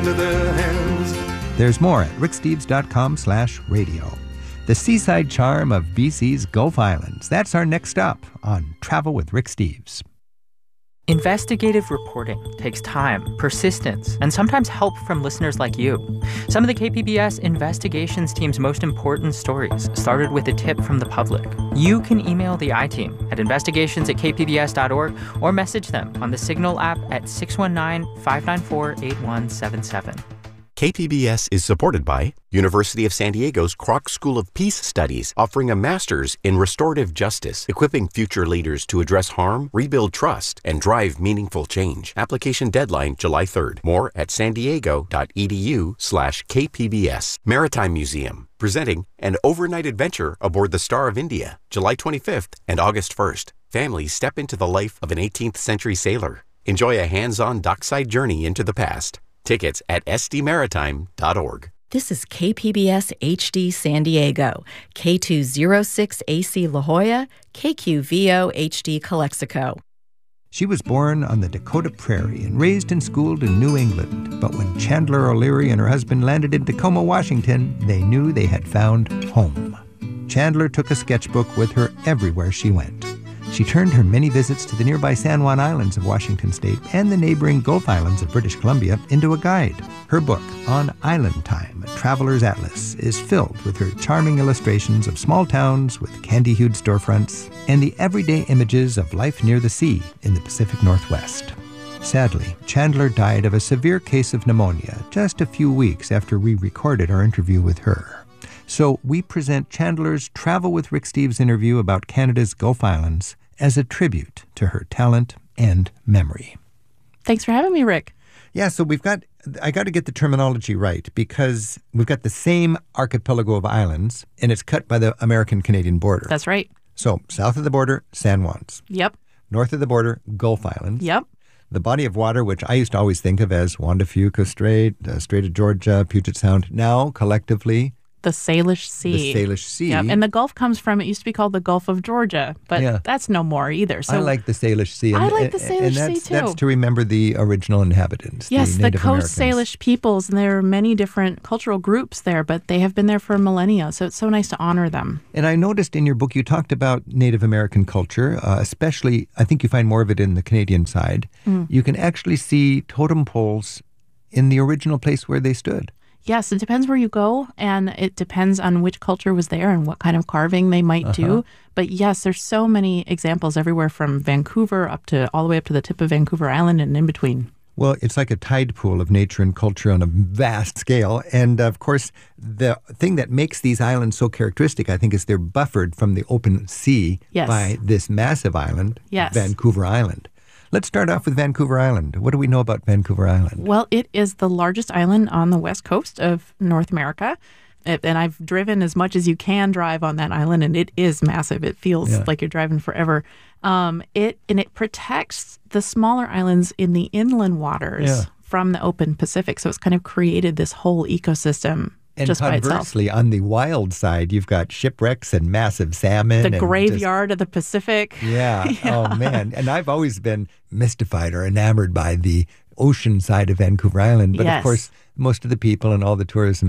into their hands. There's more at ricksteves.com/radio. The seaside charm of BC's Gulf Islands. That's our next stop on Travel with Rick Steves. Investigative reporting takes time, persistence, and sometimes help from listeners like you. Some of the KPBS investigations team's most important stories started with a tip from the public. You can email the I-Team at investigations@kpbs.org or message them on the Signal app at 619-594-8177. KPBS is supported by University of San Diego's Kroc School of Peace Studies, offering a master's in restorative justice, equipping future leaders to address harm, rebuild trust, and drive meaningful change. Application deadline July 3rd. More at sandiego.edu/KPBS. Maritime Museum, presenting an overnight adventure aboard the Star of India, July 25th and August 1st. Families step into the life of an 18th century sailor. Enjoy a hands-on dockside journey into the past. Tickets at sdmaritime.org. This is KPBS HD San Diego, K206AC La Jolla, KQVO HD Calexico. She was born on the Dakota Prairie and raised and schooled in New England. But when Chandler O'Leary and her husband landed in Tacoma, Washington, they knew they had found home. Chandler took a sketchbook with her everywhere she went. She turned her many visits to the nearby San Juan Islands of Washington State and the neighboring Gulf Islands of British Columbia into a guide. Her book, On Island Time, A Traveler's Atlas, is filled with her charming illustrations of small towns with candy-hued storefronts and the everyday images of life near the sea in the Pacific Northwest. Sadly, Chandler died of a severe case of pneumonia just a few weeks after we recorded our interview with her. So we present Chandler's Travel with Rick Steves interview about Canada's Gulf Islands as a tribute to her talent and memory. Thanks for having me, Rick. Yeah, so I got to get the terminology right because we've got the same archipelago of islands and it's cut by the American-Canadian border. That's right. So south of the border, San Juan's. Yep. North of the border, Gulf Islands. Yep. The body of water, which I used to always think of as Juan de Fuca Strait, Strait of Georgia, Puget Sound, now collectively the Salish Sea. The Salish Sea. Yep. And the Gulf comes from, it used to be called the Gulf of Georgia, but that's no more either. So I like the Salish Sea. I like the Salish Sea too. That's to remember the original inhabitants. Yes, the the Native Coast Americans. Salish peoples, and there are many different cultural groups there, but they have been there for millennia, so it's so nice to honor them. And I noticed in your book you talked about Native American culture, especially, I think you find more of it in the Canadian side. You can actually see totem poles in the original place where they stood. Yes, it depends where you go, and it depends on which culture was there and what kind of carving they might do. But yes, there's so many examples everywhere from Vancouver all the way up to the tip of Vancouver Island and in between. Well, it's like a tide pool of nature and culture on a vast scale. And of course, the thing that makes these islands so characteristic, I think, is they're buffered from the open sea by this massive island, Vancouver Island. Let's start off with Vancouver Island. What do we know about Vancouver Island? Well, it is the largest island on the west coast of North America. And I've driven as much as you can drive on that island, and it is massive. It feels like you're driving forever. It protects the smaller islands in the inland waters from the open Pacific. So it's kind of created this whole ecosystem. And just conversely, on the wild side, you've got shipwrecks and massive salmon. The graveyard of the Pacific. Yeah. Oh, man. And I've always been mystified or enamored by the ocean side of Vancouver Island. But of course, most of the people and all the tourism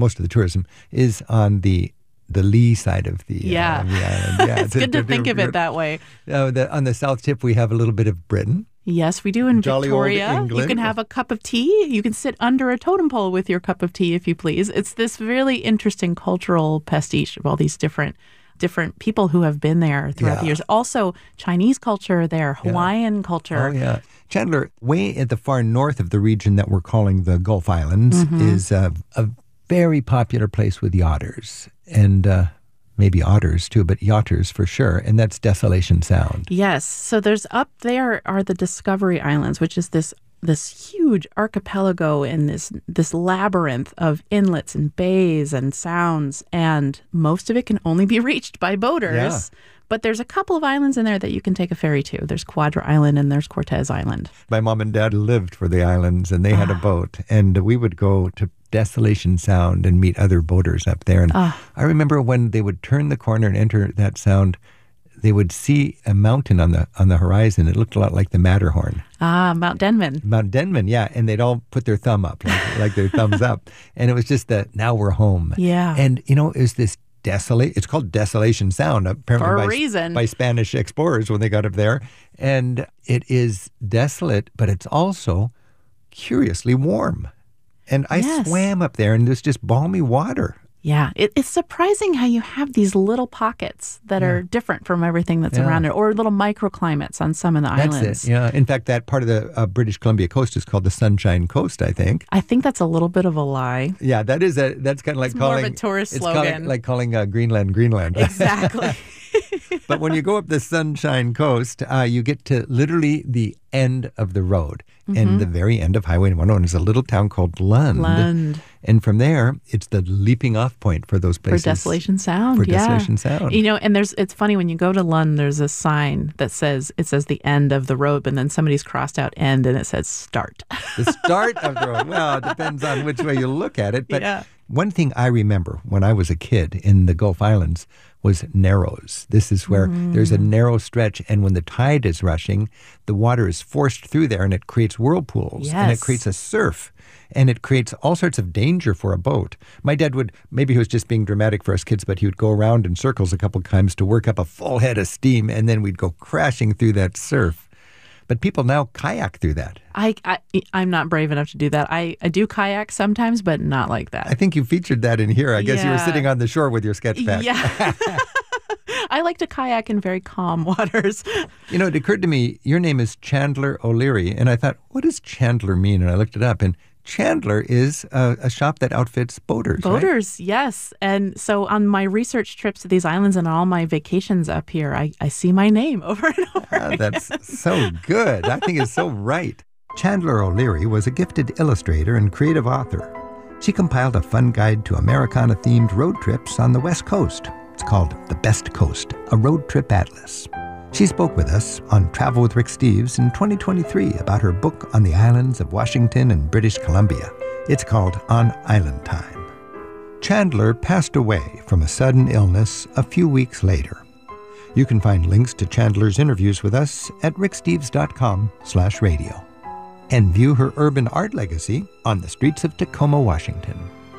is on the lee side of the island. Yeah, it's good to think of it that way. On the south tip, we have a little bit of Britain. Yes, we do in Jolly Victoria. old England. You can have a cup of tea. You can sit under a totem pole with your cup of tea, if you please. It's this really interesting cultural pastiche of all these different people who have been there throughout the years. Also, Chinese culture there, Hawaiian culture. Oh, yeah. Chandler, way at the far north of the region that we're calling the Gulf Islands is a very popular place with yachters. And maybe otters too, but yachters for sure, and that's Desolation Sound. Yes, so there's up there are the Discovery Islands, which is this huge archipelago in this labyrinth of inlets and bays and sounds, and most of it can only be reached by boaters. Yeah. But there's a couple of islands in there that you can take a ferry to. There's Quadra Island and there's Cortez Island. My mom and dad lived for the islands, and they had a boat, and we would go to Desolation Sound and meet other boaters up there. And I remember when they would turn the corner and enter that sound, they would see a mountain on the horizon. It looked a lot like the Matterhorn. Ah, Mount Denman. Mount Denman, yeah. And they'd all put their thumb up, like their thumbs up. And it was just that, now we're home. Yeah. And, it was this it's called Desolation Sound, apparently for a reason. By Spanish explorers when they got up there. And it is desolate, but it's also curiously warm. And I swam up there, and there's just balmy water. Yeah, it's surprising how you have these little pockets that are different from everything that's around it, or little microclimates on some of the islands. That's it, yeah. In fact, that part of the British Columbia coast is called the Sunshine Coast, I think. I think that's a little bit of a lie. Yeah, that's kind of like calling... more of a tourist slogan. It's like calling Greenland, Greenland. Exactly. But when you go up the Sunshine Coast, you get to literally the end of the road. And the very end of Highway 101 is a little town called Lund. And from there, it's the leaping off point for those places. For Desolation Sound, For Desolation Sound. And it's funny, when you go to Lund, there's a sign that says the end of the road, but then somebody's crossed out end and it says start. The start of the road. Well, it depends on which way you look at it. But one thing I remember when I was a kid in the Gulf Islands was Narrows. This is where there's a narrow stretch, and when the tide is rushing, the water is forced through there, and it creates whirlpools, and it creates a surf, and it creates all sorts of danger for a boat. My dad maybe he was just being dramatic for us kids, but he would go around in circles a couple of times to work up a full head of steam, and then we'd go crashing through that surf. But people now kayak through that. I'm not brave enough to do that. I do kayak sometimes, but not like that. I think you featured that in here. I guess you were sitting on the shore with your sketch pad. Yeah. I like to kayak in very calm waters. It occurred to me, your name is Chandler O'Leary, and I thought, what does Chandler mean? And I looked it up, and Chandler is a shop that outfits boaters, Boaters, right? Yes. And so on my research trips to these islands and all my vacations up here, I see my name over and over again. That's so good. I think it's so right. Chandler O'Leary was a gifted illustrator and creative author. She compiled a fun guide to Americana-themed road trips on the West Coast. It's called The Best Coast, a road trip atlas. She spoke with us on Travel with Rick Steves in 2023 about her book on the islands of Washington and British Columbia. It's called On Island Time. Chandler passed away from a sudden illness a few weeks later. You can find links to Chandler's interviews with us at ricksteves.com/radio. And view her urban art legacy on the streets of Tacoma, Washington.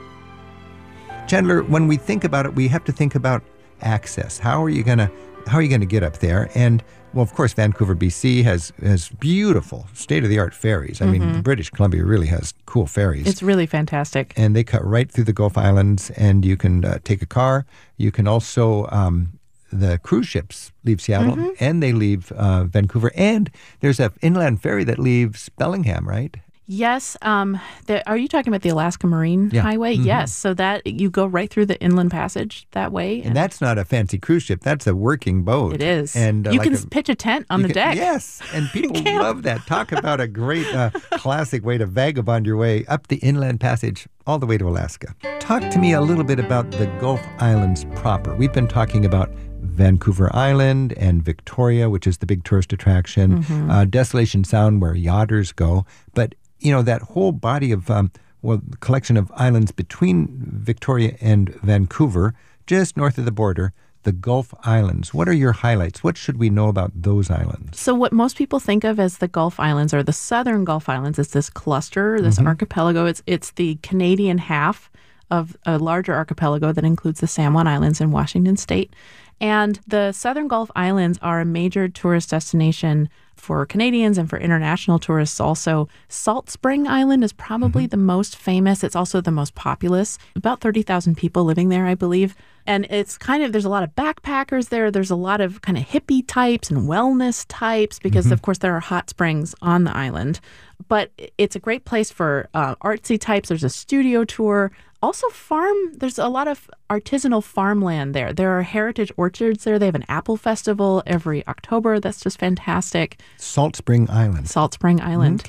Chandler, when we think about it, we have to think about access. How are you going to get up there? And, well, of course, Vancouver, BC has beautiful state-of-the-art ferries. I mean, British Columbia really has cool ferries. It's really fantastic. And they cut right through the Gulf Islands, and you can take a car. You can also, the cruise ships leave Seattle, and they leave Vancouver. And there's an inland ferry that leaves Bellingham, right? Yes. Are you talking about the Alaska Marine Highway? Yes. So that you go right through the Inland Passage that way. And that's not a fancy cruise ship. That's a working boat. It is. And you can pitch a tent on the deck. Yes. And people love that. Talk about a great classic way to vagabond your way up the Inland Passage all the way to Alaska. Talk to me a little bit about the Gulf Islands proper. We've been talking about Vancouver Island and Victoria, which is the big tourist attraction, Desolation Sound, where yachters go. But that whole body of, collection of islands between Victoria and Vancouver, just north of the border, the Gulf Islands. What are your highlights? What should we know about those islands? So what most people think of as the Gulf Islands, or the southern Gulf Islands, is this cluster, this archipelago. It's the Canadian half of a larger archipelago that includes the San Juan Islands in Washington State. And the Southern Gulf Islands are a major tourist destination for Canadians and for international tourists also. Salt Spring Island is probably the most famous. It's also the most populous. About 30,000 people living there, I believe. And it's there's a lot of backpackers there. There's a lot of kind of hippie types and wellness types because, of course, there are hot springs on the island. But it's a great place for artsy types. There's a studio tour. Also there's a lot of artisanal farmland there. There are heritage orchards there. They have an apple festival every October. That's just fantastic. Salt Spring Island. Salt Spring Island. Okay.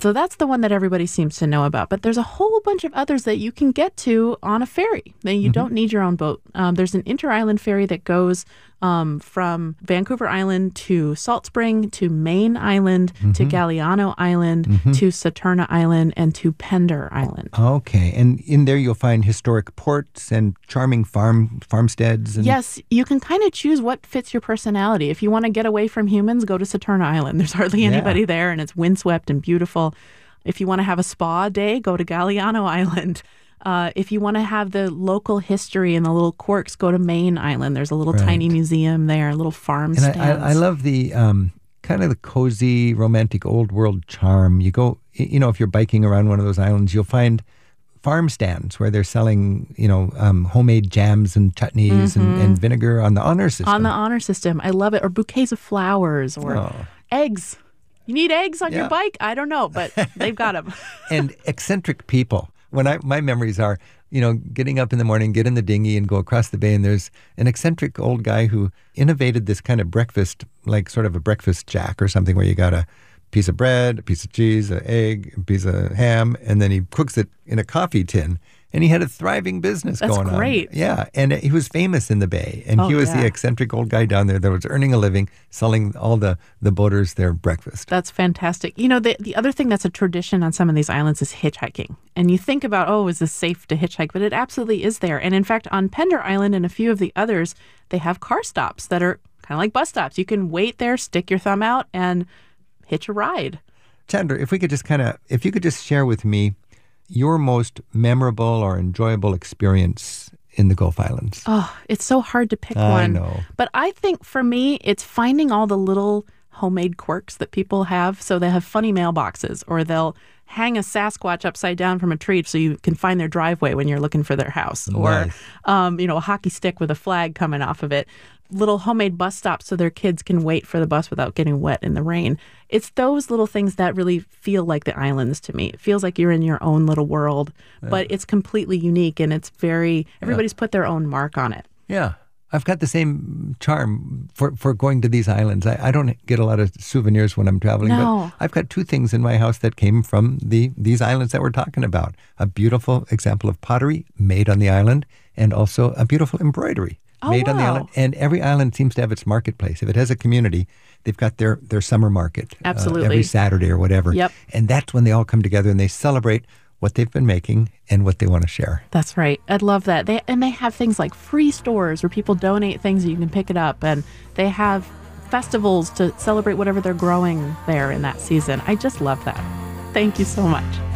So that's the one that everybody seems to know about. But there's a whole bunch of others that you can get to on a ferry. Then you don't need your own boat. There's an inter-island ferry that goes from Vancouver Island to Salt Spring to Main Island to Galiano Island to Saturna Island and to Pender Island. Okay. And in there you'll find historic ports and charming farmsteads. And... Yes, you can kind of choose what fits your personality. If you want to get away from humans, go to Saturna Island. There's hardly anybody there, and it's windswept and beautiful. If you want to have a spa day, go to Galiano Island. If you want to have the local history and the little quirks, go to Main Island. There's a little tiny museum there, little farm stands. And I love the kind of the cozy, romantic, old world charm. You go, if you're biking around one of those islands, you'll find farm stands where they're selling, homemade jams and chutneys and vinegar on the honor system. On the honor system. I love it. Or bouquets of flowers or eggs. You need eggs on your bike? I don't know, but they've got them. And eccentric people. My memories are, getting up in the morning, get in the dinghy and go across the bay, and there's an eccentric old guy who innovated this kind of breakfast, like sort of a breakfast jack or something where you got a piece of bread, a piece of cheese, an egg, a piece of ham, and then he cooks it in a coffee tin. And he had a thriving business going on. That's great. Yeah, and he was famous in the Bay. And he was the eccentric old guy down there that was earning a living selling all the boaters their breakfast. That's fantastic. The other thing that's a tradition on some of these islands is hitchhiking. And you think about, is this safe to hitchhike? But it absolutely is there. And in fact, on Pender Island and a few of the others, they have car stops that are kind of like bus stops. You can wait there, stick your thumb out, and hitch a ride. Chandler, if you could just share with me your most memorable or enjoyable experience in the Gulf Islands. Oh, it's so hard to pick one. I know. But I think for me, it's finding all the little homemade quirks that people have. So they have funny mailboxes, or they'll hang a Sasquatch upside down from a tree so you can find their driveway when you're looking for their house. Nice. Or, a hockey stick with a flag coming off of it. Little homemade bus stops so their kids can wait for the bus without getting wet in the rain. It's those little things that really feel like the islands to me. It feels like you're in your own little world, but it's completely unique, and it's everybody's put their own mark on it. Yeah. I've got the same charm for going to these islands. I don't get a lot of souvenirs when I'm traveling, but I've got two things in my house that came from these islands that we're talking about. A beautiful example of pottery made on the island, and also a beautiful embroidery made on the island. And every island seems to have its marketplace. If it has a community, they've got their summer market. Absolutely. Every Saturday or whatever. Yep. And that's when they all come together and they celebrate what they've been making and what they want to share. That's right. I'd love that. They have things like free stores where people donate things and you can pick it up. And they have festivals to celebrate whatever they're growing there in that season. I just love that. Thank you so much.